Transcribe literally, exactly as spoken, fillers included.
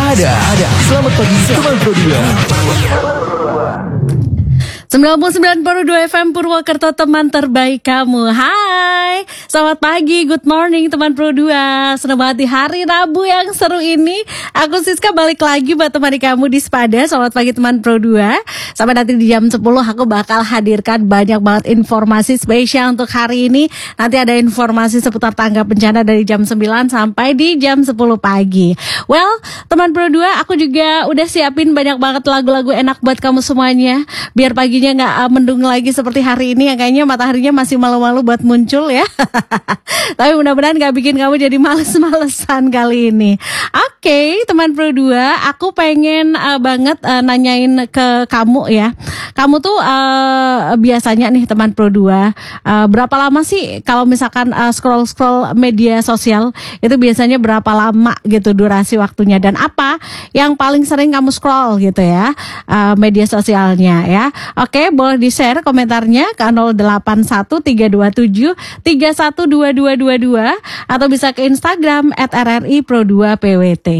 ada. ada. Selamat pagi teman Pro dua. sembilan puluh sembilan koma dua F M Purwokerto, teman terbaik kamu. Hai, selamat pagi, good morning teman Pro dua. Senang banget di hari Rabu yang seru ini. Aku Siska balik lagi buat temani kamu di Spada. Selamat pagi teman Pro dua. Sampai nanti di jam sepuluh aku bakal hadirkan banyak banget informasi spesial untuk hari ini. Nanti ada informasi seputar tanggap bencana dari jam sembilan sampai di jam sepuluh pagi. Well, teman Pro dua, aku juga udah siapin banyak banget lagu-lagu enak buat kamu semuanya. Biar pagi nggak uh, mendung lagi seperti hari ini yang kayaknya mataharinya masih malu-malu buat muncul ya. Tapi mudah-mudahan nggak bikin kamu jadi males-malesan kali ini. Oke, okay, teman Pro dua, aku pengen uh, banget uh, nanyain ke kamu ya. Kamu tuh uh, biasanya nih teman Pro dua, uh, berapa lama sih kalau misalkan uh, scroll-scroll media sosial itu biasanya berapa lama gitu durasi waktunya, dan apa yang paling sering kamu scroll gitu ya uh, media sosialnya ya. Oke, boleh di-share komentarnya ke nol delapan satu tiga dua tujuh tiga satu dua dua dua dua atau bisa ke Instagram at R R I Pro dua P W T.